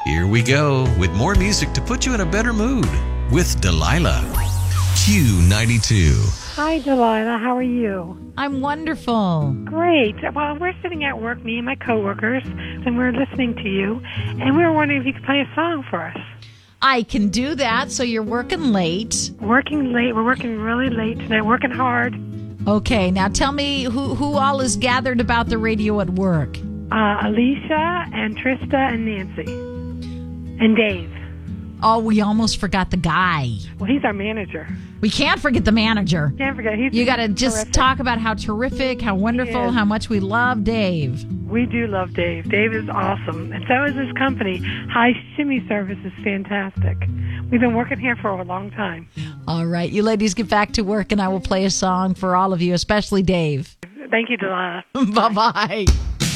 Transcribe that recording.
Here we go with more music to put you in a better mood with Delilah. Q92. Hi, Delilah. How are you? I'm wonderful. Great. Well, we're sitting at work, me and my coworkers, and we're listening to you, and we were wondering if you could play a song for us. I can do that, so you're working late. Working late. We're working really late tonight, working hard. Okay, now tell me who all is gathered about the radio at work. Alicia and Trista and Nancy. And Dave. Oh, we almost forgot the guy. Well, he's our manager. We can't forget the manager. Can't forget. You got to just talk about how terrific, how wonderful, how much we love Dave. We do love Dave. Dave is awesome. And so is his company. High Shimmy Service is fantastic. We've been working here for a long time. All right. You ladies get back to work, and I will play a song for all of you, especially Dave. Thank you, Delilah. Bye-bye.